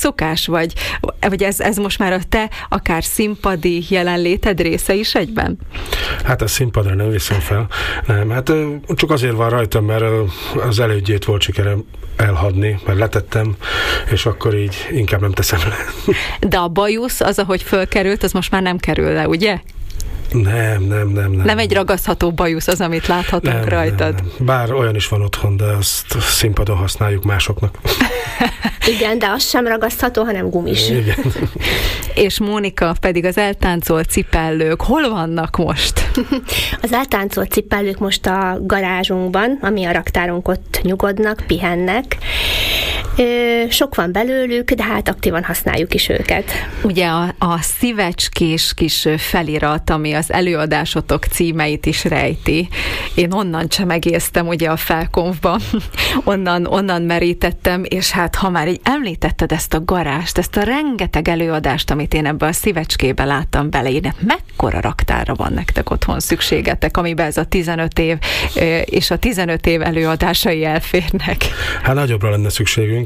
szokás, vagy ez most már a te akár színpadi jelenléted része is egyben? Hát a színpadra nem viszem fel. Nem, hát csak azért van rajtam, mert az elődjét volt sikerem elhadni, mert letettem, és akkor így inkább nem teszem le. De a bajusz, az, ahogy fölkerült, az most már nem kerül le, ugye? Nem. Nem egy ragasztható bajusz az, amit láthatunk rajtad. Nem. Bár olyan is van otthon, de azt színpadon használjuk másoknak. Igen, de az sem ragasztható, hanem gumis. Igen. És Mónika pedig az eltáncolt cipellők. Hol vannak most? Az eltáncolt cipellők most a garázsunkban, ami a raktárunk, ott nyugodnak, pihennek. Sok van belőlük, de hát aktívan használjuk is őket. Ugye a szívecskés kis felirat, ami az előadásotok címeit is rejti. Én onnan csemegéztem ugye a felkonfba, onnan merítettem, és hát ha már így említetted ezt a garást, ezt a rengeteg előadást, amit én ebben a szívecskébe láttam beleírni, mekkora raktárra van nektek otthon szükségetek, amiben ez a 15 év és a 15 év előadásai elférnek? Hát nagyobbra lenne szükségünk.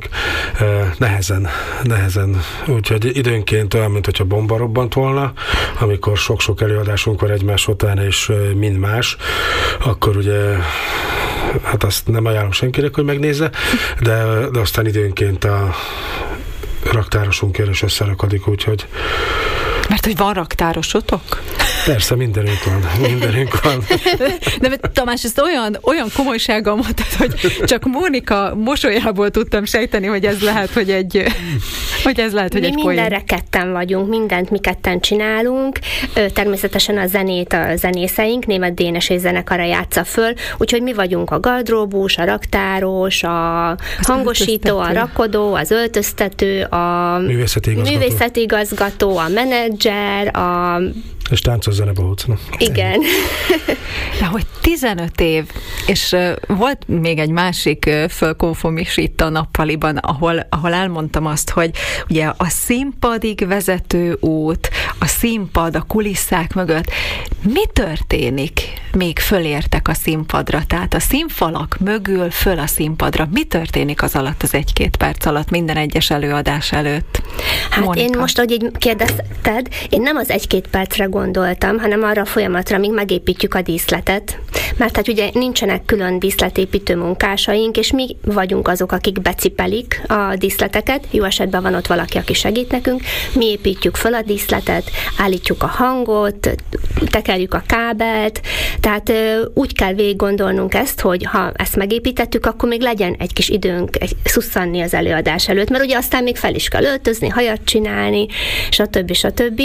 Nehezen. Úgyhogy időnként olyan, mint hogyha bomba robbant volna, amikor sok-sok előadásunk van egymás után, és mind más, akkor ugye hát azt nem ajánlom senkinek, hogy megnézze, de aztán időnként a raktárosunk jön és összerakadik, úgyhogy... Mert hogy van raktárosotok? Persze, mindenünk van. De Tamás, ezt olyan komolysággal mondtad, hogy csak Mónika mosolyából tudtam sejteni, hogy ez lehet, hogy egy poén. Mi mindenre ketten vagyunk, mindent mi ketten csinálunk. Természetesen a zenét a zenészeink, Németh Dénes és zenekara játsza föl, úgyhogy mi vagyunk a gardróbus, a raktáros, a hangosító, a rakodó, az öltöztető, a művészeti igazgató, a menedzser, és táncos zenebahóc. Igen. De hogy 15 év, és volt még egy másik fölkonfom is itt a nappaliban, ahol elmondtam azt, hogy ugye a színpadig vezető út, a színpad, a kulisszák mögött, mi történik, még fölértek a színpadra? Tehát a színfalak mögül föl a színpadra. Mi történik az alatt, az 1-2 perc alatt minden egyes előadás előtt? Hát Mónika. Én most, ahogy így kérdezted, én nem az 1-2 percre gondoltam, hanem arra a folyamatra, amíg megépítjük a díszletet. Mert hát ugye nincsenek külön díszletépítő munkásaink, és mi vagyunk azok, akik becipelik a díszleteket. Jó esetben van ott valaki, aki segít nekünk. Mi építjük föl a díszletet, állítjuk a hangot, tekerjük a kábelt, tehát úgy kell végig gondolnunk ezt, hogy ha ezt megépítettük, akkor még legyen egy kis időnk szusszanni az előadás előtt, mert ugye aztán még fel is kell öltözni, hajat csinálni, stb.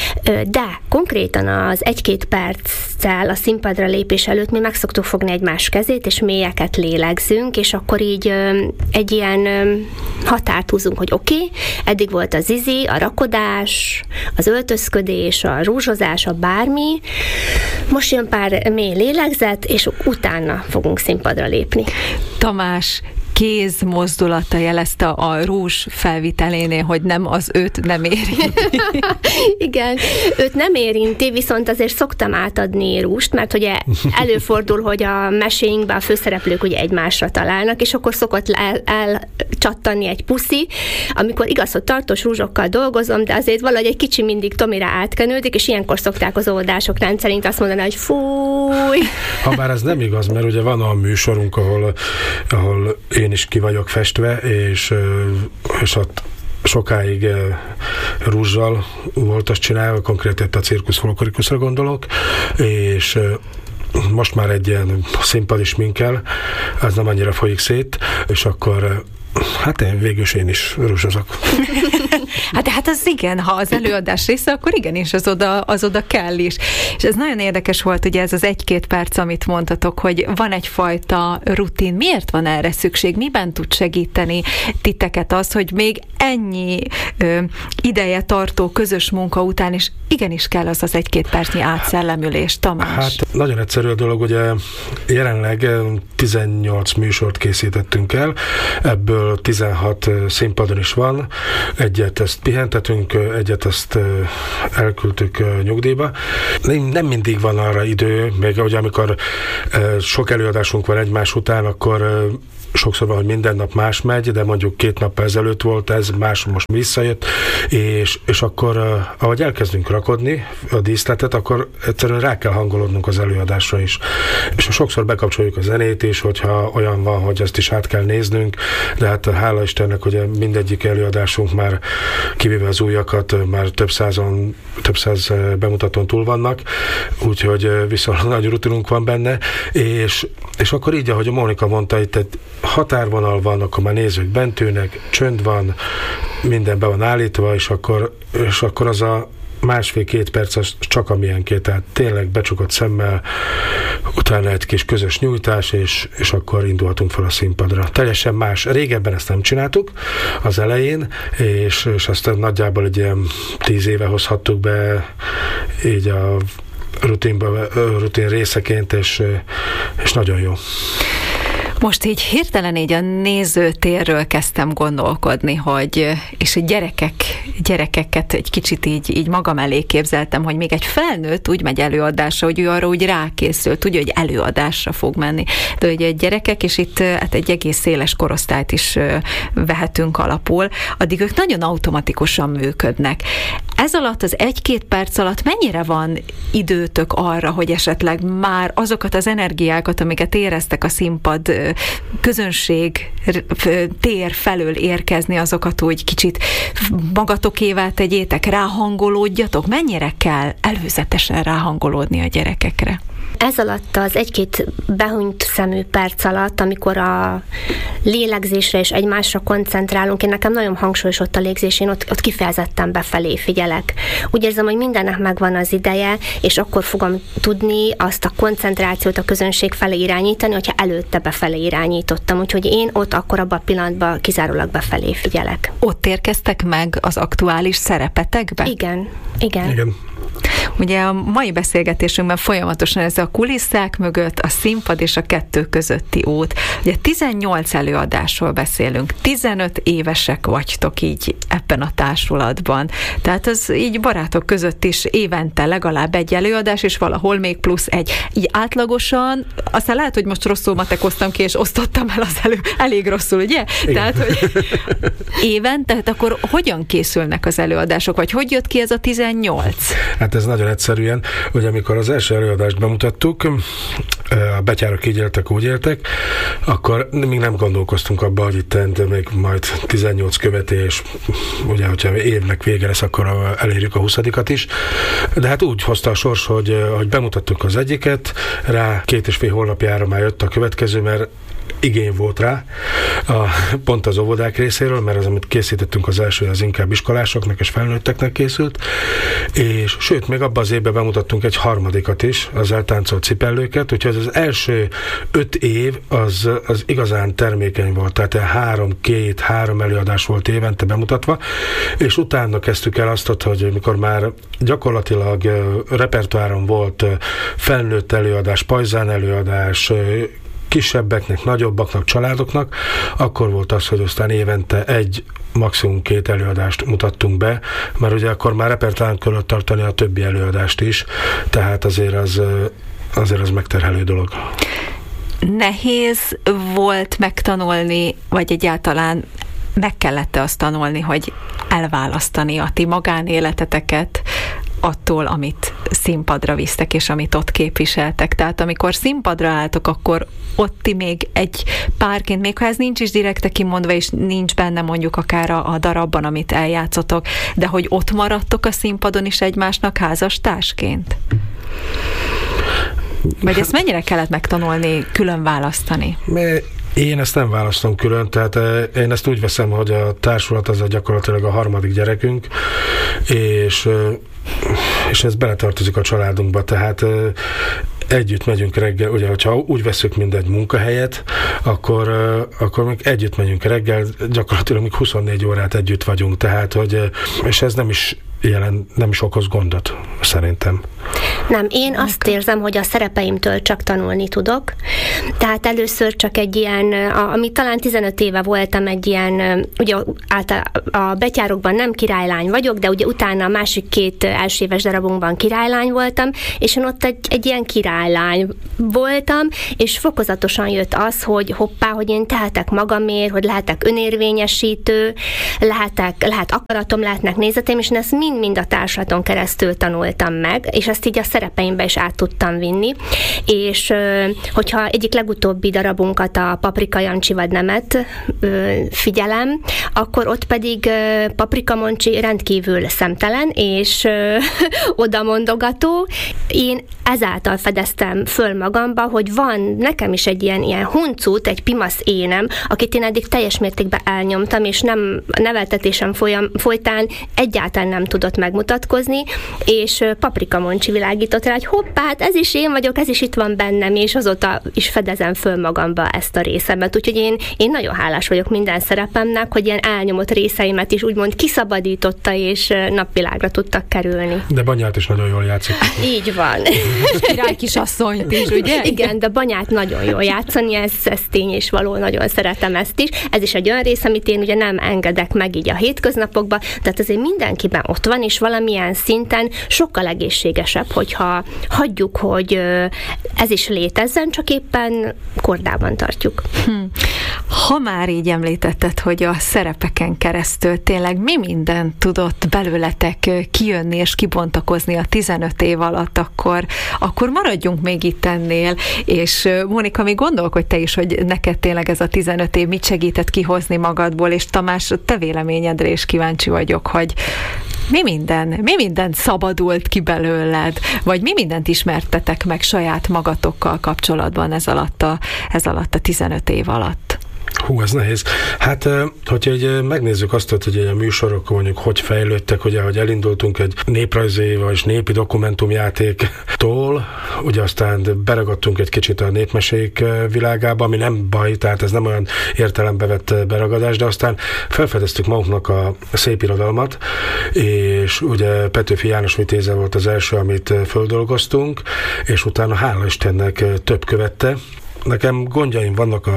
De konkrétan az 1-2 perccel a színpadra lépés előtt mi meg szoktuk fogni egymás kezét, és mélyeket lélegzünk, és akkor így egy ilyen határt húzunk, hogy oké, eddig volt az izi, a rakodás, az öltözködés, a rúzsozás, a bármi, most jön pár mély lélegzet, és utána fogunk színpadra lépni. Tamás kéz mozdulata jelezte a rúzs felvitelénél, hogy őt nem érinti. Igen, őt nem érinti, viszont azért szoktam átadni rúst, mert ugye előfordul, hogy a meséinkben a főszereplők ugye egymásra találnak, és akkor szokott elcsattanni egy puszi, amikor igaz, hogy tartós rúzsokkal dolgozom, de azért valahogy egy kicsi mindig Tomira átkenődik, és ilyenkor szokták az óvodások rendszerint azt mondani, hogy fúj. Habár ez nem igaz, mert ugye van a műsorunk, ahol én is ki vagyok festve, és ott sokáig rúzsal volt azt csinálva, konkrétan a Circus Folklorikusra gondolok, és most már egy ilyen színpadi sminkkel, ez nem annyira folyik szét, és akkor hát én is rúzsozok. Hát az igen, ha az előadás része, akkor igenis az oda kell is. És ez nagyon érdekes volt, ugye ez az 1-2 perc, amit mondtatok, hogy van egyfajta rutin. Miért van erre szükség? Miben tud segíteni titeket az, hogy még ennyi ideje tartó közös munka után is igenis kell az egy-két percnyi átszellemülés, Tamás? Hát nagyon egyszerű a dolog, ugye jelenleg 18 műsort készítettünk el, ebből 16 színpadon is van, egyet ezt pihentetünk, egyet ezt elküldtük nyugdíjba. Nem mindig van arra idő, még ugye amikor sok előadásunk van egymás után, akkor sokszor van, hogy minden nap más megy, de mondjuk 2 nappal ezelőtt volt ez, más most visszajött, és akkor ahogy elkezdünk rakodni a díszletet, akkor egyszerűen rá kell hangolódnunk az előadásra is. És sokszor bekapcsoljuk a zenét is, hogyha olyan van, hogy ezt is át kell néznünk, de hát hála Istennek, hogy mindegyik előadásunk már, kivéve az újakat, már több száz bemutatón túl vannak, úgyhogy viszonylag nagy rutinunk van benne, és akkor így, ahogy a Mónika mondta, itt egy határvonal van, akkor már nézők bent ülnek, csönd van, minden be van állítva, és akkor az a 1,5-2 perc az csak amilyenké, tehát tényleg becsukott szemmel, utána egy kis közös nyújtás, és akkor indulhatunk fel a színpadra. Teljesen más. Régebben ezt nem csináltuk az elején, és aztán nagyjából egy ilyen 10 éve hozhattuk be így a rutin részeként, és nagyon jó. Most így hirtelen így a nézőtérről kezdtem gondolkodni, és a gyerekeket egy kicsit így magam elé képzeltem, hogy még egy felnőtt úgy megy előadásra, hogy ő arra úgy rákészül, tudja, hogy előadásra fog menni. De ugye a gyerekek, és itt hát egy egész széles korosztályt is vehetünk alapul, addig ők nagyon automatikusan működnek. Ez alatt az 1-2 perc alatt mennyire van időtök arra, hogy esetleg már azokat az energiákat, amiket éreztek a színpad közönség tér felől érkezni, azokat úgy kicsit magatokévá tegyétek, ráhangolódjatok? Mennyire kell előzetesen ráhangolódni a gyerekekre? Ez alatt az 1-2 behunyt szemű perc alatt, amikor a lélegzésre és egymásra koncentrálunk, én nekem nagyon hangsúlyos ott a légzés, én ott kifejezetten befelé figyelek. Úgy érzem, hogy mindennek megvan az ideje, és akkor fogom tudni azt a koncentrációt a közönség felé irányítani, hogyha előtte befelé irányítottam. Úgyhogy én ott akkor abban a pillanatban kizárólag befelé figyelek. Ott érkeztek meg az aktuális szerepetekbe? Igen. Ugye a mai beszélgetésünkben folyamatosan ez a kulisszák mögött, a színpad és a kettő közötti út. Ugye 18 előadásról beszélünk, 15 évesek vagytok így ebben a társulatban. Tehát az így barátok között is évente legalább egy előadás, és valahol még plusz egy. Így átlagosan, aztán lehet, hogy most rosszul matekoztam ki, és osztottam el elég rosszul, ugye? Igen. Tehát, hogy évente, tehát akkor hogyan készülnek az előadások, vagy hogy jött ki ez a 18? Hát ez nagyon egyszerűen, hogy amikor az első előadást bemutattuk, a betyárok így éltek, úgy éltek, akkor még nem gondolkoztunk abba, hogy itt még majd 18 követés, ugye, hogyha évnek vége lesz, akkor elérjük a 20-at is. De hát úgy hozta a sors, hogy bemutattuk az egyiket, rá 2,5 hónapjára már jött a következő, mert igény volt rá, pont az óvodák részéről, mert az, amit készítettünk az első, az inkább iskolásoknak és felnőtteknek készült, és sőt, még abban az évben bemutattunk egy harmadikat is, az eltáncolt cipellőket, úgyhogy az első 5 év az igazán termékeny volt, tehát 3 előadás volt évente bemutatva, és utána kezdtük el azt, hogy mikor már gyakorlatilag repertoáron volt felnőtt előadás, pajzán előadás, kisebbeknek, nagyobbaknak, családoknak, akkor volt az, hogy aztán évente maximum 2 előadást mutattunk be, mert ugye akkor már repertoáron kellett tartani a többi előadást is, tehát azért az megterhelő dolog. Nehéz volt megtanulni, vagy egyáltalán meg kellett azt tanulni, hogy elválasztani a ti magánéleteteket attól, amit színpadra visztek, és amit ott képviseltek. Tehát amikor színpadra álltok, akkor ott ti még egy párként, még ha ez nincs is direkte kimondva, és nincs benne mondjuk akár a darabban, amit eljátszotok, de hogy ott maradtok a színpadon is egymásnak házastársként? Vagy ezt mennyire kellett megtanulni, külön választani? Én ezt nem választom külön, tehát én ezt úgy veszem, hogy a társulat az gyakorlatilag a harmadik gyerekünk, és ez beletartozik a családunkba, tehát együtt megyünk reggel, ugye, hogyha úgy veszük mindegy munkahelyet, akkor még együtt megyünk reggel, gyakorlatilag még 24 órát együtt vagyunk, tehát, hogy, és ez nem is nem is okoz gondot, szerintem. Nem, én azt érzem, hogy a szerepeimtől csak tanulni tudok. Tehát először csak egy ilyen, ami talán 15 éve voltam egy ilyen, ugye a betyárokban nem királylány vagyok, de ugye utána a másik 2 első éves darabunkban királylány voltam, és én ott egy ilyen királylány voltam, és fokozatosan jött az, hogy hoppá, hogy én tehetek magamért, hogy lehetek önérvényesítő, lehet akaratom, lehetnek nézeteim, és én ezt mind a társulaton keresztül tanultam meg, és ezt így a szerepeimbe is át tudtam vinni, és hogyha egyik legutóbbi darabunkat, a Paprika Jancsi vadnemet figyelem, akkor ott pedig Paprika Moncsi rendkívül szemtelen és odamondogató. Én ezáltal fedeztem föl magamba, hogy van nekem is egy ilyen huncut, egy pimasz énem, akit én eddig teljes mértékben elnyomtam, és nem neveltetésem folytán egyáltalán nem tudott megmutatkozni, és Paprika Moncsi világított rá, hogy hoppá, hát ez is én vagyok, ez is itt van bennem, és azóta is fedezem föl magamba ezt a részemet. Úgyhogy én nagyon hálás vagyok minden szerepemnek, hogy ilyen elnyomott részeimet is úgymond kiszabadította, és napvilágra tudtak kerülni. De Banyát is nagyon jól játszik. Így van. Király kisasszonyt is, ugye? Igen, de Banyát nagyon jól játszani, ez tény és való, nagyon szeretem ezt is. Ez is egy olyan rész, amit én ugye nem engedek meg így a hétköznapokban, tehát azért mindenkiben ott van, és valamilyen szinten sokkal egészségesebb, hogyha hagyjuk, hogy ez is létezzen, csak éppen kordában tartjuk. Ha már így említetted, hogy a szerepeken keresztül tényleg mi minden tudott belőletek kijönni és kibontakozni a 15 év alatt, akkor maradjunk még itt ennél, és Mónika, még gondolkodj te is, hogy neked tényleg ez a 15 év mit segített kihozni magadból, és Tamás, te véleményedre is kíváncsi vagyok, hogy mi minden szabadult ki belőled, vagy mi mindent ismertetek meg saját magatokkal kapcsolatban ez alatt a 15 év alatt? Hú, ez nehéz. Hát, hogyha így megnézzük azt, hogy a műsorok mondjuk hogy fejlődtek, ugye, hogy elindultunk egy néprajzi vagy népi dokumentumjátéktól, ugye aztán beragadtunk egy kicsit a népmesék világába, ami nem baj, tehát ez nem olyan értelembe vett beragadás, de aztán felfedeztük magunknak a szép irodalmat, és ugye Petőfi János Vitéze volt az első, amit földolgoztunk, és utána hála Istennek több követte. Nekem gondjaim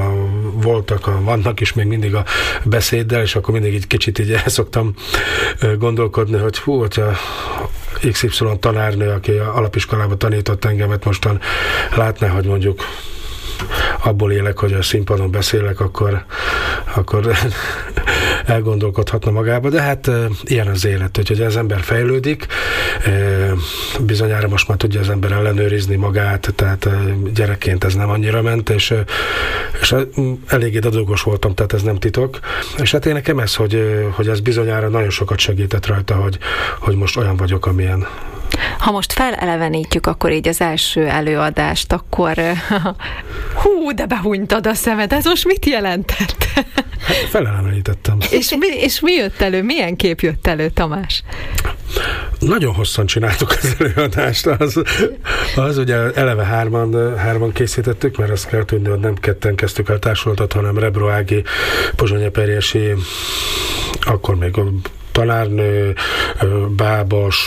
vannak is még mindig a beszéddel, és akkor mindig egy kicsit így el szoktam gondolkodni, hogy hogyha XY tanárnő, aki alapiskolában tanított engemet, mostan látná, hogy mondjuk abból élek, hogy a színpadon beszélek, akkor elgondolkodhatna magába, de hát ilyen az élet, hogy az ember fejlődik, bizonyára most már tudja az ember ellenőrizni magát, tehát gyerekként ez nem annyira ment, és eléggé dadogos voltam, tehát ez nem titok. És hát én nekem ez, hogy ez bizonyára nagyon sokat segített rajta, hogy most olyan vagyok, amilyen. Ha most felelevenítjük akkor így az első előadást, akkor hú, de behúnytad a szemed, ez most mit jelentett? Hát felelevenítettem. És mi jött elő? Milyen kép jött elő, Tamás? Nagyon hosszan csináltuk az előadást, az ugye eleve hárman készítettük, mert azt kell tudni, hogy nem ketten kezdtük el társulatot, hanem Rebro Ági, Pozsony Eperjesi, akkor még tanárnő, bábos,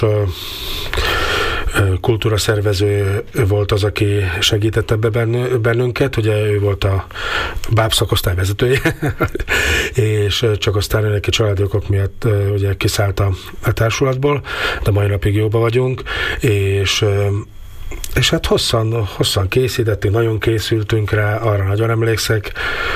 kultúraszervező volt az, aki segített ebbe bennünket, ugye ő volt a báb szakosztály vezetője, és csak aztán neki családi okok miatt ugye kiszállt a társulatból, de mai napig jóba vagyunk, és hát hosszan készítettünk, nagyon készültünk rá, arra nagyon emlékszek,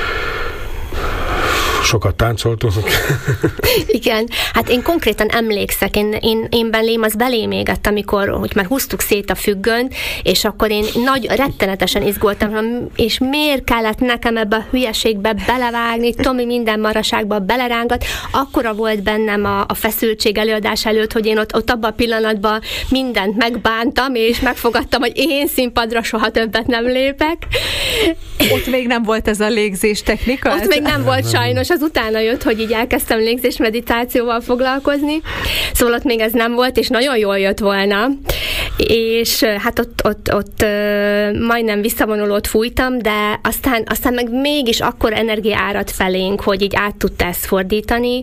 sokat táncoltunk. Igen, hát én konkrétan emlékszek, én belém az belém égett, amikor, hogy már húztuk szét a függönyt, és akkor én rettenetesen izgultam, és miért kellett nekem ebbe a hülyeségbe belevágni, Tomi minden maraságba belerángat, akkora volt bennem a feszültség előadás előtt, hogy én ott abban a pillanatban mindent megbántam, és megfogadtam, hogy én színpadra soha többet nem lépek. Ott még nem volt ez a légzés technika? Ott még nem volt sajnos, az utána jött, hogy így elkezdtem légzés meditációval foglalkozni. Szóval ott még ez nem volt, és nagyon jól jött volna. és hát ott majdnem visszavonulót fújtam, de aztán meg mégis akkor energia árad felénk, hogy így át tudta ezt fordítani,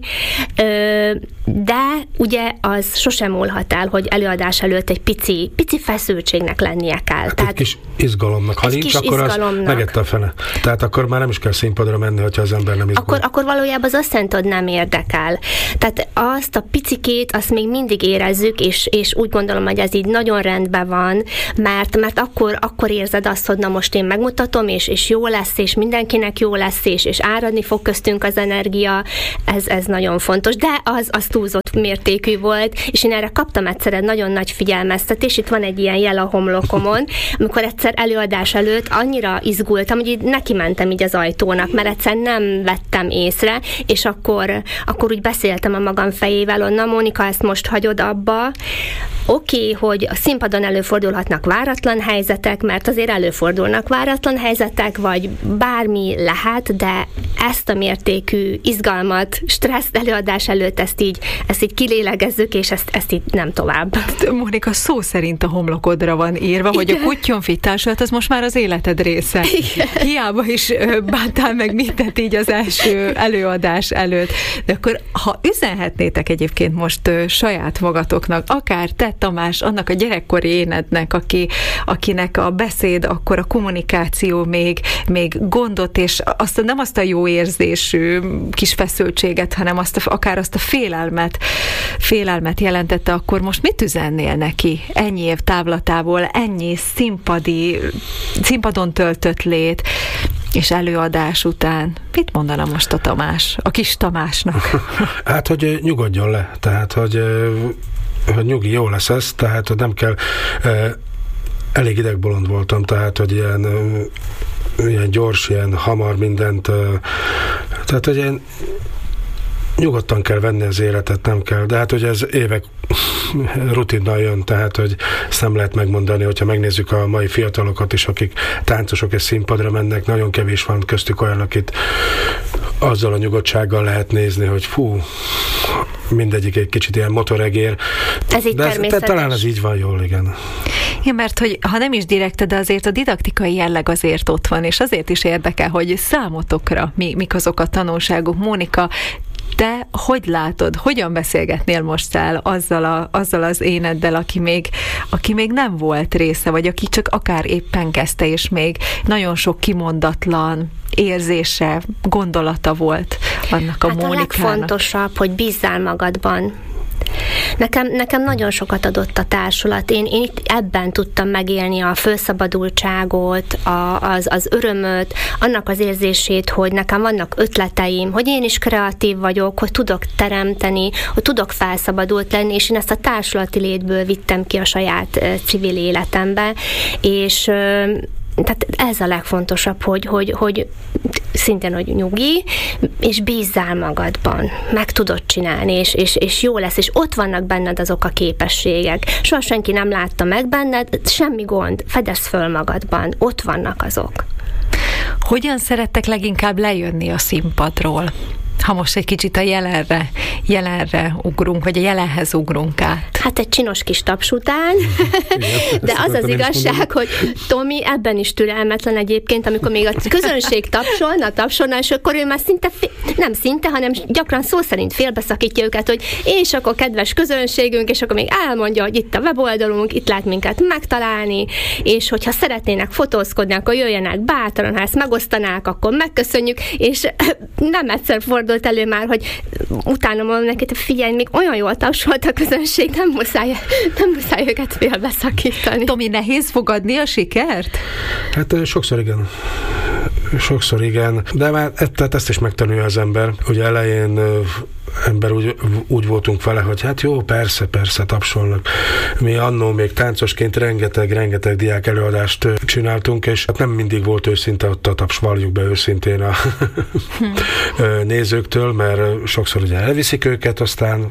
de ugye az sosem múlhat el, hogy előadás előtt egy pici feszültségnek lennie kell. Hát tehát egy kis izgalomnak. Ha nincs, akkor az megette a fene. Tehát akkor már nem is kell színpadra menni, hogyha az ember nem izgul. Akkor valójában az azt jelenti, hogy nem érdekel. Tehát azt a picikét, azt még mindig érezzük, és úgy gondolom, hogy ez így nagyon rendben van, mert akkor érzed azt, hogy na most én megmutatom, és jó lesz, és mindenkinek jó lesz, és áradni fog köztünk az energia, ez nagyon fontos, de az túlzott mértékű volt, és én erre kaptam egyszer egy nagyon nagy figyelmeztetés, itt van egy ilyen jel a homlokomon, amikor egyszer előadás előtt annyira izgultam, hogy így neki mentem így az ajtónak, mert egyszer nem vettem észre, és akkor úgy beszéltem a magam fejével, hogy na Mónika, ezt most hagyod abba, oké, hogy a színpadon előfordulhatnak váratlan helyzetek, mert azért előfordulnak váratlan helyzetek, vagy bármi lehet, de ezt a mértékű izgalmat, stresszt előadás előtt ezt így kilélegezzük, és ezt így nem tovább. Mónika, szó szerint a homlokodra van írva, hogy a Kutyonfi társulat az most már az életed része. Igen. Hiába is bántál meg mindent így az első előadás előtt. De akkor, ha üzenhetnétek egyébként most saját magatoknak, akár te, Tamás, annak a gyerekkori énednek, akinek a beszéd, akkor a kommunikáció még gondot, és nem azt a jó érzésű kis feszültséget, hanem akár azt a félelmet jelentette, akkor most mit üzennél neki? Ennyi év távlatából, ennyi színpadon töltött lét, és előadás után. Mit mondana most a Tamás, a kis Tamásnak? Hát, hogy nyugodjon le, tehát, hogy nyugi, jó lesz ez, tehát, hogy nem kell, elég idegbolond voltam, tehát, hogy ilyen gyors, ilyen hamar mindent, tehát, hogy ilyen nyugodtan kell venni az életet, nem kell, de hát, hogy ez évek rutinnal jön, tehát, hogy ezt nem lehet megmondani, hogyha megnézzük a mai fiatalokat is, akik táncosok és színpadra mennek, nagyon kevés van köztük olyan, akit azzal a nyugodtsággal lehet nézni, hogy fú, mindegyik egy kicsit ilyen motoregér. Ez így természetes. Talán ez így van jól, igen. Ja, mert hogy ha nem is direkte, de azért a didaktikai jelleg azért ott van, és azért is érdekel, hogy számotokra mik azok a tanulságok. Mónika, te hogy látod, hogyan beszélgetnél most el azzal az éneddel, aki még nem volt része, vagy aki csak akár éppen kezdte, és még nagyon sok kimondatlan érzése, gondolata volt annak a Mónikának? A legfontosabb, hogy bízzál magadban. Nekem nagyon sokat adott a társulat. Én itt ebben tudtam megélni a felszabadultságot, az örömöt, annak az érzését, hogy nekem vannak ötleteim, hogy én is kreatív vagyok, hogy tudok teremteni, hogy tudok felszabadult lenni, és én ezt a társulati létből vittem ki a saját civil életembe, és tehát ez a legfontosabb, hogy szintén, hogy nyugi, és bízzál magadban. Meg tudod csinálni, és jó lesz, és ott vannak benned azok a képességek. Soha senki nem látta meg benned, semmi gond, fedezd föl magadban, ott vannak azok. Hogyan szerettek leginkább lejönni a színpadról? Ha most egy kicsit a jelenre ugrunk, vagy a jelenhez ugrunk át. Hát egy csinos kis taps után, de az az igazság, hogy Tomi ebben is türelmetlen egyébként, amikor még a közönség tapsolna, és akkor ő már hanem gyakran szó szerint félbeszakítja őket, hogy és akkor kedves közönségünk, és akkor még elmondja, hogy itt a weboldalunk, itt lehet minket megtalálni, és hogyha szeretnének fotózkodni, akkor jöjjenek bátran, ha ezt megosztanák, akkor megköszönjük, és nem egyszer fordult elő már, hogy utána mondom neki, hogy figyelj, még olyan jól tapsolt a közönség, nem muszáj őket félbeszakítani. Tomi, nehéz fogadni a sikert? Hát sokszor igen, de már tehát ezt is megtanulja az ember. Ugye elején ember úgy voltunk vele, hogy hát jó, persze, tapsolnak. Mi annó még táncosként rengeteg diák előadást csináltunk, és hát nem mindig volt őszinte ott a taps, valljuk be őszintén a nézőktől, mert sokszor ugye elviszik őket, aztán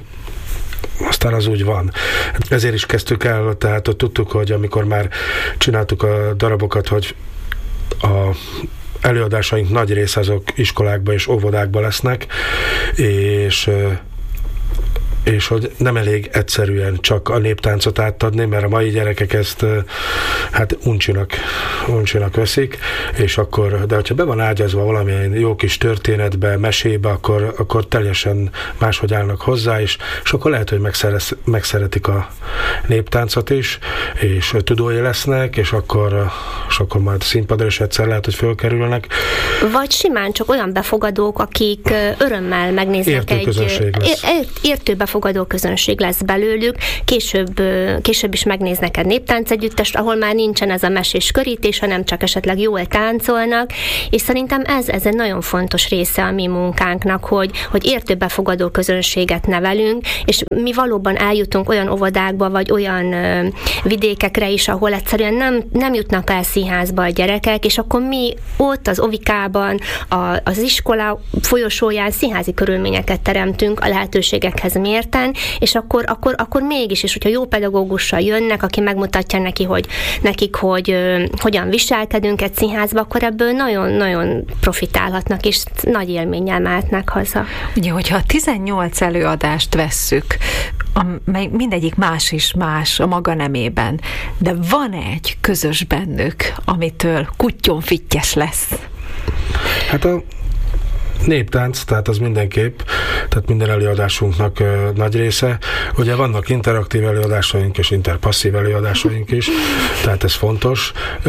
az úgy van. Ezért is kezdtük el, tehát ott tudtuk, hogy amikor már csináltuk a darabokat, hogy a előadásaink nagy része azok iskolákba és óvodákba lesznek, és és hogy nem elég egyszerűen csak a néptáncot átadni, mert a mai gyerekek ezt hát uncsinak veszik, és akkor, de hogyha be van ágyazva valamilyen jó kis történetbe, mesébe, akkor teljesen máshogy állnak hozzá, és akkor lehet, hogy megszeretik a néptáncot is, és tudói lesznek, és akkor majd színpadra is egyszer lehet, hogy fölkerülnek. Vagy simán csak olyan befogadók, akik örömmel megnéznek értő befogadó közönség lesz belőlük, később is megnéznek egy néptánc együttest, ahol már nincsen ez a mesés körítés, hanem csak esetleg jól táncolnak, és szerintem ez egy nagyon fontos része a mi munkánknak, hogy értő befogadó közönséget nevelünk, és mi valóban eljutunk olyan óvodákba, vagy olyan vidékekre is, ahol egyszerűen nem jutnak el színházba a gyerekek, és akkor mi ott az ovikában, az iskola folyosóján színházi körülményeket teremtünk a lehetőségekhez mérten, és akkor mégis, és hogyha jó pedagógussal jönnek, aki megmutatja nekik, hogy hogyan viselkedünk egy színházba, akkor ebből nagyon-nagyon profitálhatnak, és nagy élménnyel mehetnek haza. Ugye, hogyha 18 előadást vesszük, mindegyik más is más a maga nemében, de van egy közös bennük, amitől kuttyonfittyes lesz? Hát a néptánc, tehát az mindenképp, tehát minden előadásunknak nagy része. Ugye vannak interaktív előadásaink és interpasszív előadásaink is, tehát ez fontos.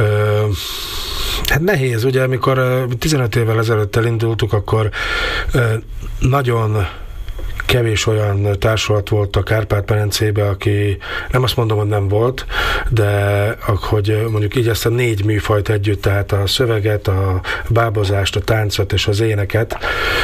Hát nehéz, ugye, amikor 15 évvel ezelőtt elindultuk, akkor nagyon kevés olyan társulat volt a Kárpát-medencébe, aki nem azt mondom, hogy nem volt, de hogy mondjuk így ezt a 4 műfajt együtt, tehát a szöveget, a bábozást, a táncot és az éneket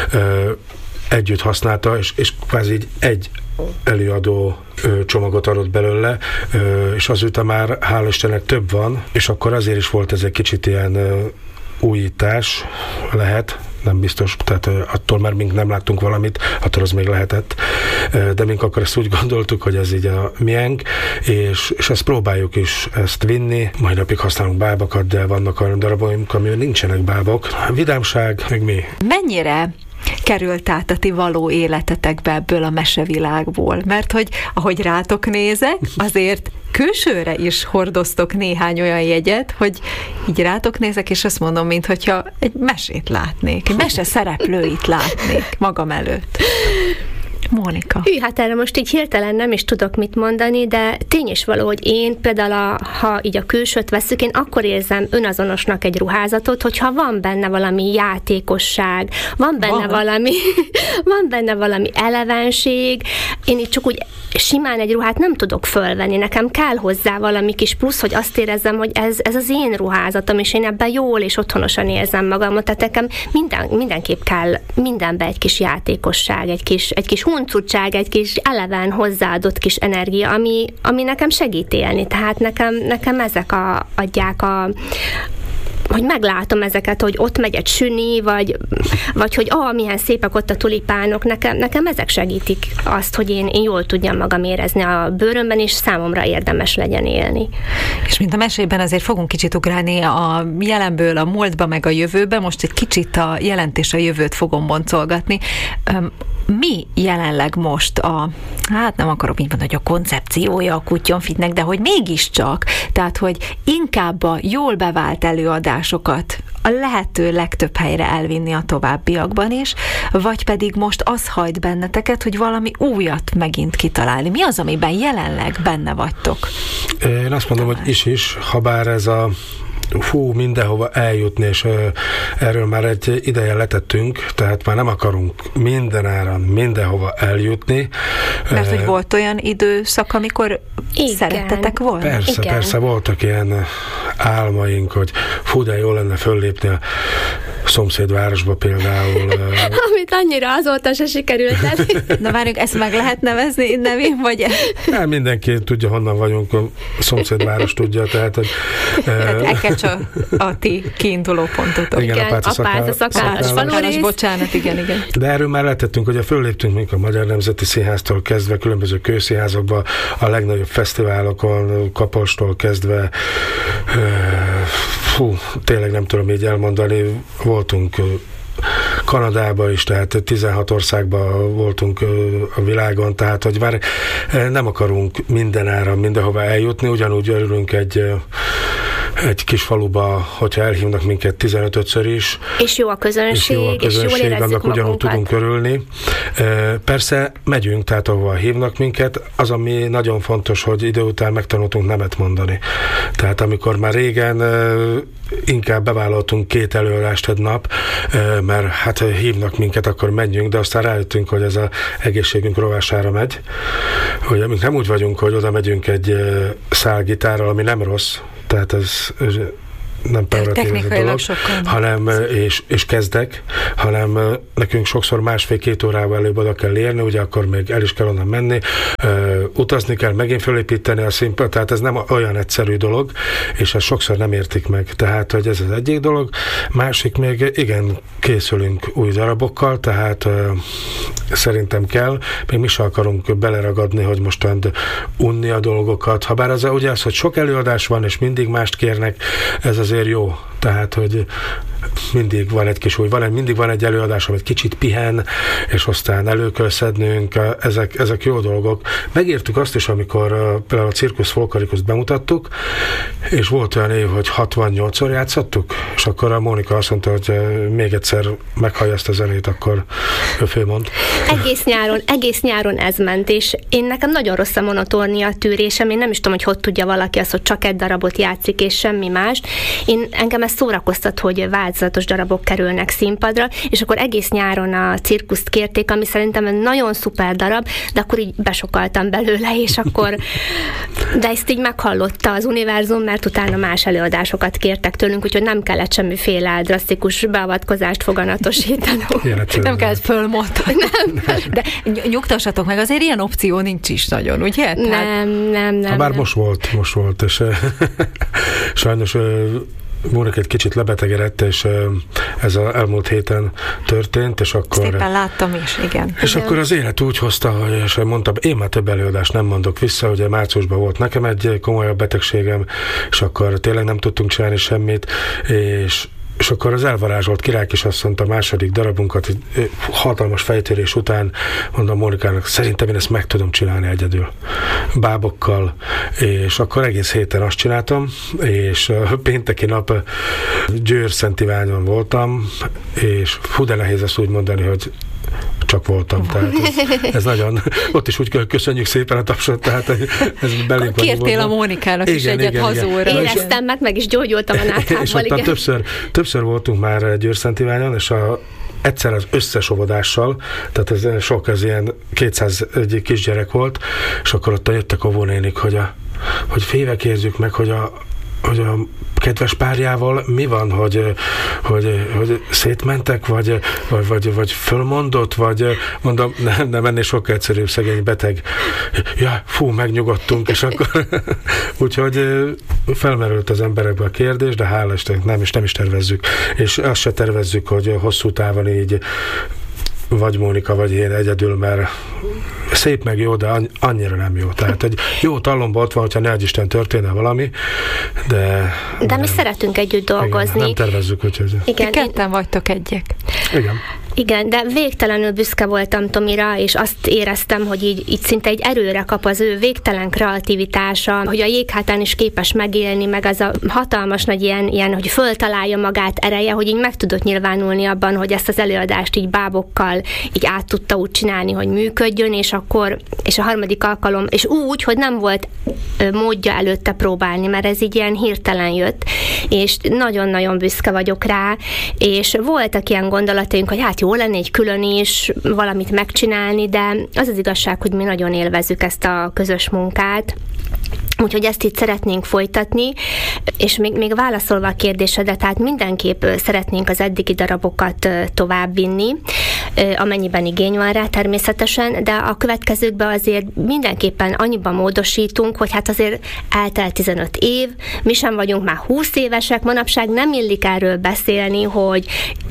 együtt használta, és kvázi így egy előadó csomagot adott belőle, és azóta már hál' Istennek több van, és akkor azért is volt ez egy kicsit ilyen újítás, lehet, nem biztos, tehát attól már mink nem láttunk valamit, attól az még lehetett, de mink akkor ezt úgy gondoltuk, hogy ez így a miénk, és ezt próbáljuk is ezt vinni, mai napig használunk bábakat, de vannak olyan darabaink, amiben nincsenek bábok. Vidámság, meg mi. Mennyire került át a ti való életetekbe ebből a mesevilágból? Mert hogy ahogy rátok nézek, azért külsőre is hordoztok néhány olyan jegyet, hogy így rátok nézek, és azt mondom, minthogyha egy mesét látnék, egy mese szereplőit látnék magam előtt. Mónika. Hát erre most így hirtelen nem is tudok mit mondani, de tény is való, hogy én például, ha így a külsőt vesszük, én akkor érzem önazonosnak egy ruházatot, hogyha van benne valami játékosság, van benne valami elevenség, én így csak úgy simán egy ruhát nem tudok fölvenni, nekem kell hozzá valami kis plusz, hogy azt érezzem, hogy ez az én ruházatom, és én ebben jól és otthonosan érzem magamot, tehát nekem mindenképp kell mindenbe egy kis játékosság, egy kis huncutság, egy kis eleven hozzáadott kis energia, ami nekem segít élni. Tehát nekem ezek adják hogy meglátom ezeket, hogy ott megy egy süni, vagy hogy milyen szépek ott a tulipánok, nekem ezek segítik azt, hogy én jól tudjam magam érezni a bőrömben, és számomra érdemes legyen élni. És mint a mesében azért fogunk kicsit ugrálni a jelenből a múltba, meg a jövőbe, most egy kicsit a jelent és a jövőt fogom boncolgatni. Mi jelenleg most nem akarok így mondani, hogy a koncepciója a Kutyonfitnek, de hogy mégiscsak, tehát, hogy inkább a jól bevált előadásokat a lehető legtöbb helyre elvinni a továbbiakban is, vagy pedig most az hajt benneteket, hogy valami újat megint kitalálni. Mi az, amiben jelenleg benne vagytok? Én azt mondom, hogy is, ha bár ez a mindenhova eljutni, és erről már egy ideje letettünk, tehát már nem akarunk mindenáron mindenhova eljutni. Mert hogy volt olyan időszak, amikor szerettetek volna? Persze, voltak ilyen álmaink, hogy de jó lenne föllépni a szomszédvárosba például. Amit annyira azóta se sikerült. Na várjunk, ezt meg lehet nevezni nevén, vagy? Nem, mindenki tudja, honnan vagyunk, a szomszédváros tudja, tehát hogy... Ekecs a ti kiinduló pontotok. Igen, a Szakállas, bocsánat, igen. De erről már letettünk, hogy fölléptünk még a Magyar Nemzeti Színháztól kezdve, különböző kőszínházakban, a legnagyobb fesztiválokon, Kapostól kezdve, tényleg nem tudom így elmondani, voltunk Kanadába is, tehát 16 országban voltunk a világon, tehát hogy már nem akarunk mindenára, mindenhova eljutni, ugyanúgy örülünk egy kis faluba, hogyha elhívnak minket 15-ször is. És jó a közönség, és jól érezzük annak ugyanúgy tudunk örülni. Persze megyünk, tehát ahova hívnak minket, az, ami nagyon fontos, hogy idő után megtanultunk nemet mondani. Tehát amikor már régen inkább bevállaltunk 2 előadást egy nap, mert hát hívnak minket, akkor menjünk, de aztán rájöttünk, hogy ez az egészségünk rovására megy. Hogy amik nem úgy vagyunk, hogy oda megyünk egy szálgitárral, ami nem rossz, tehát ez nem pejoratív ez a dolog, hanem, és kezdek, hanem nekünk sokszor 1,5-2 órával előbb oda kell érni, ugye akkor még el is kell onnan menni, utazni kell, megint fölépíteni a színpad, tehát ez nem olyan egyszerű dolog, és ezt sokszor nem értik meg. Tehát, hogy ez az egyik dolog. Másik még, igen, készülünk új darabokkal, tehát szerintem kell, még mi sem akarunk beleragadni, hogy mostan unni a dolgokat, habár az ugye az, hogy sok előadás van, és mindig mást kérnek, ez azért jó. Tehát, hogy mindig van egy kis új, mindig van egy előadás, amit kicsit pihen, és aztán elő kell szednünk, ezek jó dolgok. Megértük azt is, amikor például a Circus Folkloricust bemutattuk, és volt olyan év, hogy 68-szor játszottuk, és akkor a Mónika azt mondta, hogy még egyszer meghallja ezt a zenét, akkor ő főmond. Egész nyáron ez ment, és nekem nagyon rossz a monotónia tűrésem, én nem is tudom, hogy tudja valaki azt, hogy csak egy darabot játszik, és semmi más. Engem ez szórakoztat, hogy változatos darabok kerülnek színpadra, és akkor egész nyáron a cirkuszt kérték, ami szerintem egy nagyon szuper darab, de akkor így besokaltam belőle, és akkor de ezt így meghallotta az univerzum, mert utána más előadásokat kértek tőlünk, úgyhogy nem kellett semmiféle drasztikus beavatkozást foganatosítanunk. Nem kellett fölmondani. De nyugtassatok meg, azért ilyen opció nincs is nagyon, ugye? Nem. Bár most volt, és sajnos Mónika egy kicsit lebetegedett, és ez az elmúlt héten történt, és akkor... Szépen láttam is, igen. És akkor az élet úgy hozta, és mondtam, én már több előadást nem mondok vissza, ugye márciusban volt nekem egy komolyabb betegségem, és akkor tényleg nem tudtunk csinálni semmit, és akkor az elvarázsolt királykisasszonyt, a második darabunkat hatalmas fejtörés után mondom Mónikának, szerintem én ezt meg tudom csinálni egyedül. Bábokkal, és akkor egész héten azt csináltam, és pénteki nap Győr-Szent Iványon voltam, és fú, de nehéz ezt úgy mondani, hogy csak voltam, tehát ez nagyon, ott is úgy köszönjük szépen a tapsot, tehát ez belénk van. Kértél a Mónikának is egyet hazúra. Éreztem, meg is gyógyultam a náthámmal. És ottan többször voltunk már Győr-Szent Iványon, és egyszer az összes óvodással, tehát ez sok, ez ilyen 200 kisgyerek volt, és akkor ott jöttek óvónénik, hogy févekérzzük meg, hogy a kedves párjával mi van, hogy szétmentek, vagy fölmondott, vagy mondom, nem ennél sokkal egyszerűbb, szegény beteg. Ja, fú, megnyugodtunk, és akkor úgyhogy felmerült az emberekbe a kérdés, de hála Istennek nem is tervezzük. És azt se tervezzük, hogy hosszú távon így vagy Mónika, vagy én egyedül, mert szép meg jó, de annyira nem jó. Tehát egy jó tallomba ott van, hogyha ne adj Isten történne valami, de mi szeretünk együtt dolgozni. Igen, nem tervezzük, úgyhogy... Igen, ketten vagytok egyek. Igen, de végtelenül büszke voltam Tomira, és azt éreztem, hogy így szinte egy erőre kap az ő végtelen kreativitása, hogy a jéghátán is képes megélni, meg az a hatalmas nagy ilyen, hogy föltalálja magát ereje, hogy így meg tudott nyilvánulni abban, hogy ezt az előadást így bábokkal így át tudta úgy csinálni, hogy működjön, és a harmadik alkalom, és úgy, hogy nem volt módja előtte próbálni, mert ez így ilyen hirtelen jött, és nagyon-nagyon büszke vagyok rá, és voltak ilyen gondolataink, hogy hát jó lenne egy külön is valamit megcsinálni, de az az igazság, hogy mi nagyon élvezzük ezt a közös munkát. Úgyhogy ezt itt szeretnénk folytatni, és még válaszolva a kérdésedre, tehát mindenképp szeretnénk az eddigi darabokat továbbvinni. amennyiben igény van rá természetesen, de a következőkben azért mindenképpen annyiban módosítunk, hogy hát azért eltelt 15 év, mi sem vagyunk már 20 évesek, manapság nem illik erről beszélni, hogy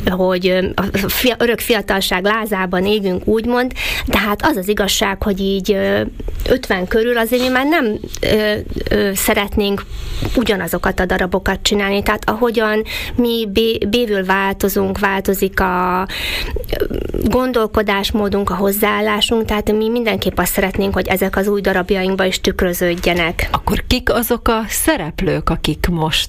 örök fiatalság lázában égünk, úgymond, de hát az az igazság, hogy így 50 körül azért mi már nem szeretnénk ugyanazokat a darabokat csinálni, tehát ahogyan mi bévül változunk, változik a gondolkodásmódunk, a hozzáállásunk, tehát mi mindenképp azt szeretnénk, hogy ezek az új darabjainkba is tükröződjenek. Akkor kik azok a szereplők, akik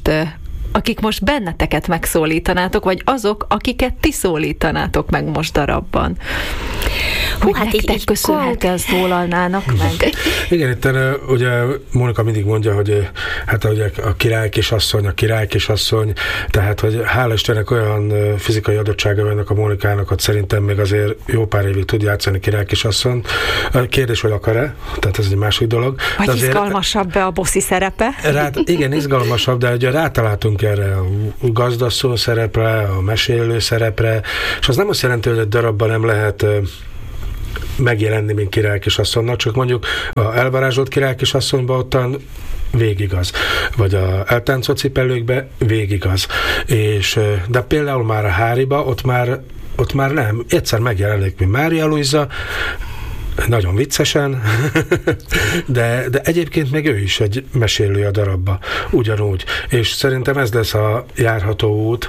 most benneteket megszólítanátok, vagy azok, akiket ti szólítanátok meg most darabban? Hogy hát nektek köszönhetően szólalnának meg? Igen, itt ugye Mónika mindig mondja, hogy hát ugye a király kisasszony, tehát hogy hála Istennek olyan fizikai adottsága vannak a Mónikának, hogy szerintem még azért jó pár évig tud játszani király kisasszony. Kérdés, hogy akar-e? Tehát ez egy másik dolog. Vagy azért izgalmasabb-e a bosszi szerepe? Igen, izgalmasabb, de ugye rátaláltunk erre a gazdasszony szerepre, a mesélő szerepre, és az nem azt jelenti, hogy egy darabban nem lehet megjelenni, mint királykisasszonynak, csak mondjuk a elvarázsolt királykisasszonyban ottan végigaz, vagy a eltáncolt cipelőkbe végigaz. De például már a Háriba, ott már nem. Egyszer megjelenik, mint Mária Luisa, nagyon viccesen, de egyébként meg ő is egy mesélő a darabba, ugyanúgy. És szerintem ez lesz a járható út,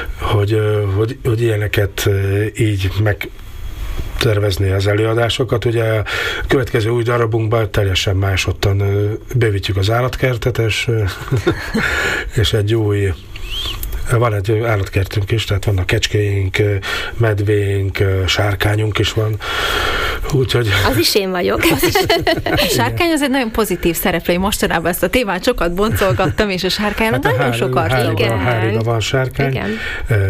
hogy ilyeneket így tervezni az előadásokat. Ugye a következő új darabunkban teljesen másodtan bővítjük az állatkertet, és egy új van egy állatkertünk is, tehát vannak kecskéink, medvénk, sárkányunk is van. Úgyhogy... Az is én vagyok. A sárkány az egy nagyon pozitív szereplő. Mostanában ezt a témát sokat boncolgattam, és a sárkánynak hát nagyon sok arca. Háriban van sárkány. Igen.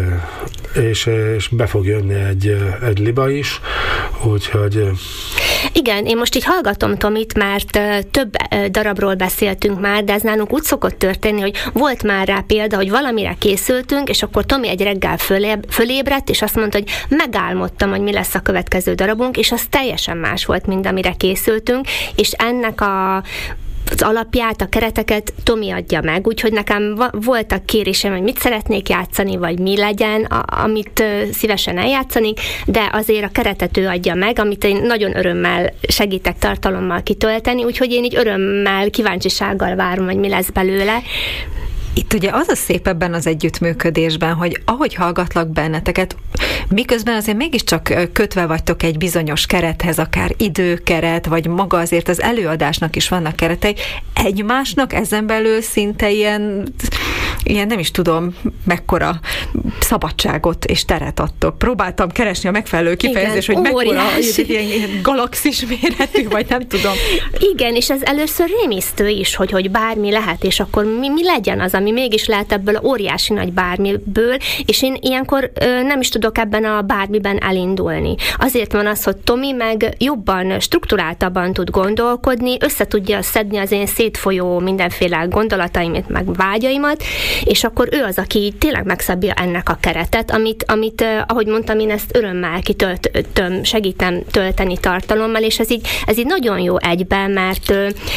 És be fog jönni egy liba is, úgyhogy... Igen, én most így hallgatom Tomit, mert több darabról beszéltünk már, de ez nálunk úgy szokott történni, hogy volt már rá példa, hogy valamire készültünk, és akkor Tomi egy reggel fölébredt, és azt mondta, hogy megálmodtam, hogy mi lesz a következő darabunk, és az teljesen más volt, mint amire készültünk, és ennek az alapját, a kereteket Tomi adja meg, úgyhogy nekem voltak kérésem, hogy mit szeretnék játszani, vagy mi legyen, amit szívesen eljátszanik, de azért a keretet ő adja meg, amit én nagyon örömmel segítek tartalommal kitölteni, úgyhogy én így örömmel, kíváncsisággal várom, hogy mi lesz belőle. Itt ugye az a szép ebben az együttműködésben, hogy ahogy hallgatlak benneteket, miközben azért mégiscsak kötve vagytok egy bizonyos kerethez, akár időkeret, vagy maga azért az előadásnak is vannak keretei, egymásnak ezen belül szinte ilyen nem is tudom, mekkora szabadságot és teret adtok. Próbáltam keresni a megfelelő kifejezést, hogy mekkora ilyen galaxis méretű, vagy nem tudom. Igen, és ez először rémisztő is, hogy bármi lehet, és akkor mi legyen az, ami mégis lehet ebből a óriási nagy bármiből, és én ilyenkor nem is tudok ebben a bármiben elindulni. Azért van az, hogy Tomi meg jobban, strukturáltabban tud gondolkodni, össze tudja szedni az én szétfolyó mindenféle gondolataimat, meg vágyaimat, és akkor ő az, aki tényleg megszabja ennek a keretet, amit ahogy mondtam, én ezt örömmel segítem tölteni tartalommal, és ez így nagyon jó egyben, mert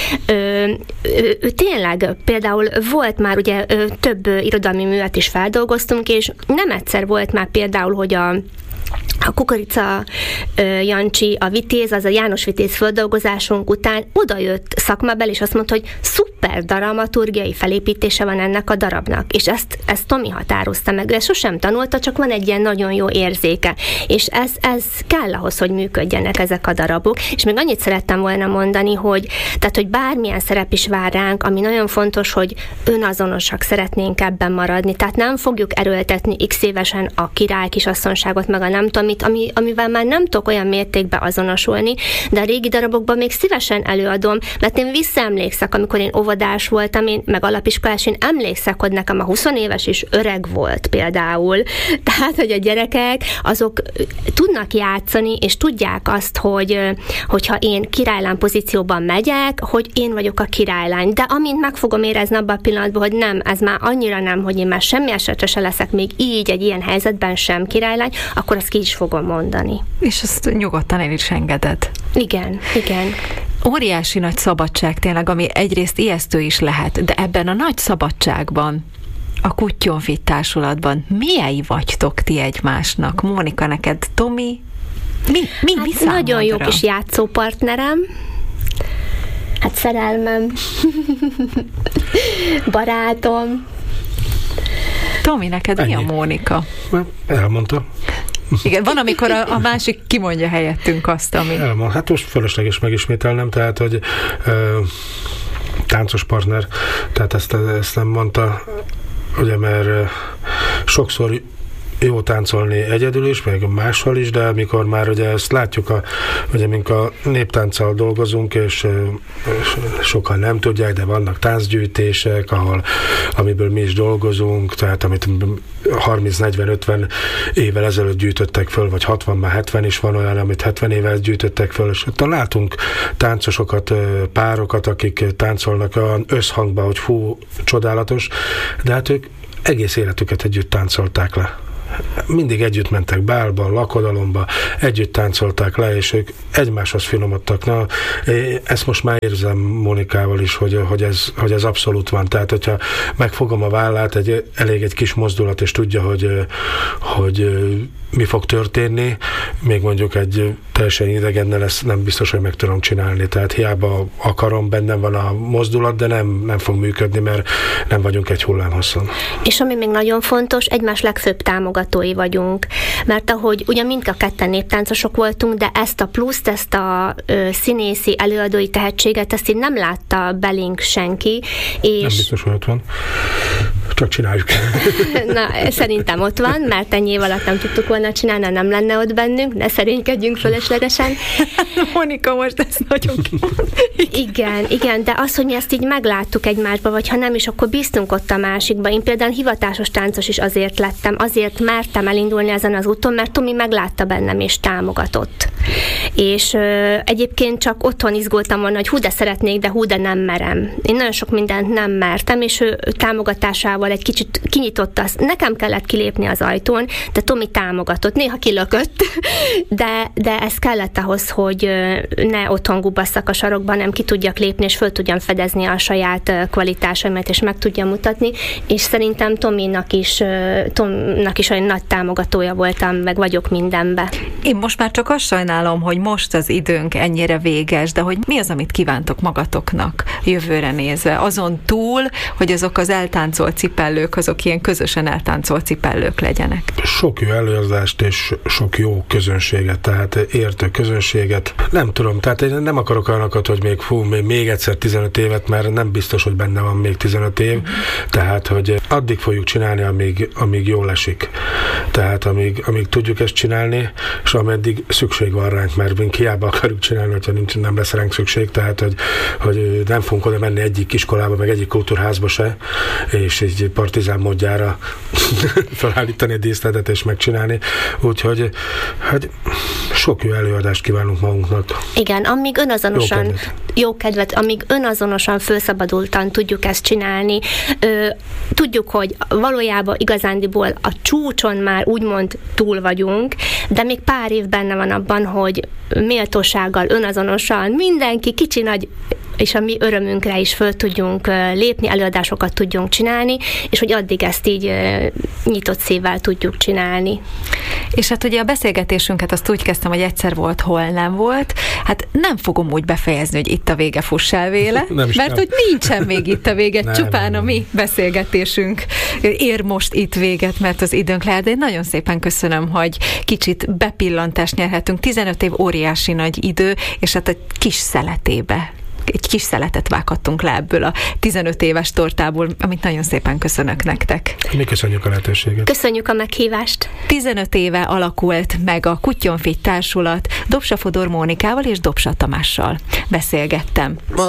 tényleg például volt már ugye több irodalmi művet is feldolgoztunk, és nem egyszer volt már például, hogy a Kukorica Jancsi, a Vitéz, az a János Vitéz földolgozásunk után odajött szakmabel, és azt mondta, hogy szuper dramaturgiai felépítése van ennek a darabnak. És ezt Tomi határozta meg. Ő ezt sosem tanulta, csak van egy ilyen nagyon jó érzéke. És ez kell ahhoz, hogy működjenek ezek a darabok. És még annyit szerettem volna mondani, hogy bármilyen szerep is vár ránk, ami nagyon fontos, hogy önazonosak szeretnénk ebben maradni. Tehát nem fogjuk erőltetni x évesen a király kisasszonyságot, meg a nem tudom, amivel már nem tudok olyan mértékben azonosulni, de a régi darabokban még szívesen előadom, mert én visszaemlékszek, amikor én óvodás voltam én, meg alapiskolás, én emlékszek, hogy nekem a 20 éves is öreg volt például. Tehát, hogy a gyerekek azok tudnak játszani, és tudják azt, hogyha én királylány pozícióban megyek, hogy én vagyok a királylány. De amint meg fogom érezni abban a pillanatban, hogy nem, ez már annyira nem, hogy én már semmi esetre se leszek még így egy ilyen helyzetben sem királylány, akkor azt ki is fogom mondani. És azt nyugodtan el is engeded. Igen. Óriási nagy szabadság tényleg, ami egyrészt ijesztő is lehet, de ebben a nagy szabadságban, a Kutyonfit társulatban milyei vagytok ti egymásnak? Mónika, neked Tomi? Mi számodra? Nagyon jó kis játszópartnerem, hát szerelmem, barátom. Tomi, neked mi a Mónika? Elmondta. Igen, van, amikor a másik kimondja helyettünk azt, ami... Hát most fölösleges megismételnem, tehát, hogy táncos partner, tehát ezt nem mondta, ugye, mert sokszor jó táncolni egyedül is, meg máshol is, de amikor már ugye ezt látjuk, ugye mink a néptánccal dolgozunk, és sokan nem tudják, de vannak táncgyűjtések, amiből mi is dolgozunk, tehát amit 30-40-50 évvel ezelőtt gyűjtöttek föl, vagy 60, már 70 is van olyan, amit 70 évvel gyűjtöttek föl, és ott látunk táncosokat, párokat, akik táncolnak olyan összhangban, hogy fú, csodálatos, de hát ők egész életüket együtt táncolták le. Mindig együtt mentek bálba, lakodalomba, együtt táncolták le, és ők egymáshoz finomodtak. Na, ezt most már érzem Mónikával is, hogy ez abszolút van. Tehát, hogyha megfogom a vállát, elég egy kis mozdulat, és tudja, hogy mi fog történni, még mondjuk egy teljesen idegennel ezt nem biztos, hogy meg tudom csinálni. Tehát hiába akarom, bennem van a mozdulat, de nem fog működni, mert nem vagyunk egy hullámhosszon. És ami még nagyon fontos, egymás legfőbb támogatói vagyunk. Mert ahogy ugyan mind a ketten néptáncosok voltunk, de ezt a pluszt, ezt a színészi, előadói tehetséget, ezt így nem látta belénk senki. És... Nem biztos, hogy ott van. Csak csináljuk. Na, szerintem ott van, mert ennyi év alatt nem tudtuk volna csinálni, nem lenne ott bennünk, ne szerénykedjünk fölöslegesen. Monika, most ez nagyon Igen, de az, hogy mi ezt így megláttuk egymásba, vagy ha nem is, akkor bíztunk ott a másikba. Én például hivatásos táncos is azért lettem, azért mertem elindulni ezen az úton, mert Tomi meglátta bennem és támogatott. És egyébként csak otthon izgultam volna, hogy hú, de szeretnék, de hú, de nem merem. Én nagyon sok mindent nem mertem, és ő támogatásával egy kicsit kinyitotta azt. Nekem kellett kilépni az ajtón, de Tomi támogatott. Néha kilökött, de ez kellett ahhoz, hogy ne otthon gubbasszak a sarokban, nem ki tudjak lépni, és föl tudjam fedezni a saját kvalitásaimat, és meg tudjam mutatni. És szerintem Tomnak is olyan nagy támogatója voltam, meg vagyok mindenbe. Én most már csak azt sajnálom, hogy most az időnk ennyire véges, de hogy mi az, amit kívántok magatoknak jövőre nézve? Azon túl, hogy azok az eltáncolt cipellők, azok ilyen közösen eltáncolt cipellők legyenek. Sok jó előadást és sok jó közönséget, tehát értő közönséget. Nem tudom, tehát én nem akarok olyanokat, hogy még egyszer 15 évet, mert nem biztos, hogy benne van még 15 év, tehát, hogy addig fogjuk csinálni, amíg jól esik. Tehát, amíg tudjuk ezt csinálni, és ameddig szükség van ránk, mert mi hiába akarjuk csinálni, hogyha nem lesz ránk szükség, tehát, hogy nem fogunk oda menni egyik iskolába, meg egyik kultúrházba se, és egy partizán módjára felállítani a díszletet és megcsinálni. Úgyhogy sok jó előadást kívánunk magunknak. Igen, amíg jó kedvet, amíg önazonosan felszabadultan tudjuk ezt csinálni, tudjuk, hogy valójában igazándiból a csúcson már úgymond túl vagyunk, de még pár év benne van abban, hogy méltósággal, önazonosan mindenki kicsi-nagy, és a mi örömünkre is föl tudjunk lépni, előadásokat tudjunk csinálni, és hogy addig ezt így nyitott szívvel tudjuk csinálni. És hát ugye a beszélgetésünket azt úgy kezdtem, hogy egyszer volt, hol nem volt. Hát nem fogom úgy befejezni, hogy itt a vége, fuss el véle, mert hogy nincsen még itt a vége, csupán a mi beszélgetésünk ér most itt véget, mert az időnk lehet, de én nagyon szépen köszönöm, hogy kicsit bepillantást nyerhetünk. 15 év óriási nagy idő, és hát egy kis szeletébe. Egy kis szeletet vághattunk le ebből a 15 éves tortából, amit nagyon szépen köszönök nektek. Mi köszönjük a lehetőséget. Köszönjük a meghívást. 15 éve alakult meg a Kutyonfit társulat, Dobsa Fodor Mónikával és Dobsa Tamással beszélgettem.